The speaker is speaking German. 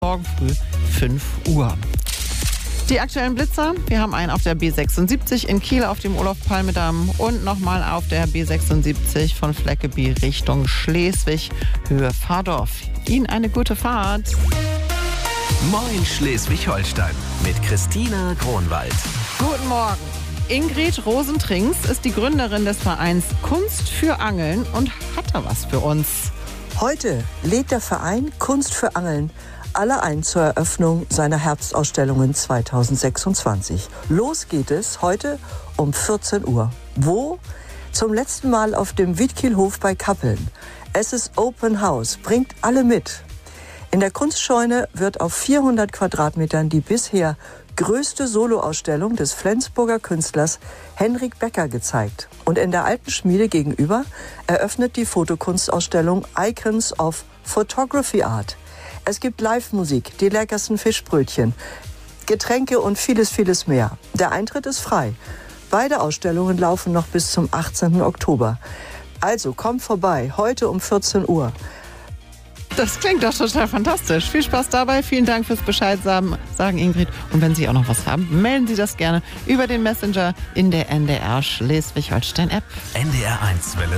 morgen früh 5 Uhr. Die aktuellen Blitzer, wir haben einen auf der B76 in Kiel auf dem Olof-Palme-Damm und nochmal auf der B76 von Fleckeby Richtung Schleswig, Höhe Pfarrdorf. Ihnen eine gute Fahrt. Moin Schleswig-Holstein mit Christina Kronwald. Guten Morgen. Ingrid Rosentrings ist die Gründerin des Vereins Kunst für Angeln und hat da was für uns. Heute lädt der Verein Kunst für Angeln alle ein zur Eröffnung seiner Herbstausstellungen 2026. Los geht es heute um 14 Uhr. Wo? Zum letzten Mal auf dem Wiedkielhof bei Kappeln. Es ist Open House, bringt alle mit. In der Kunstscheune wird auf 400 Quadratmetern die bisher größte Soloausstellung des Flensburger Künstlers Henrik Becker gezeigt. Und in der Alten Schmiede gegenüber eröffnet die Fotokunstausstellung Icons of Photography Art. Es gibt Live-Musik, die leckersten Fischbrötchen, Getränke und vieles, vieles mehr. Der Eintritt ist frei. Beide Ausstellungen laufen noch bis zum 18. Oktober. Also kommt vorbei, heute um 14 Uhr. Das klingt doch total fantastisch. Viel Spaß dabei. Vielen Dank fürs Bescheid sagen, Ingrid. Und wenn Sie auch noch was haben, melden Sie das gerne über den Messenger in der NDR Schleswig-Holstein-App. NDR 1 Welle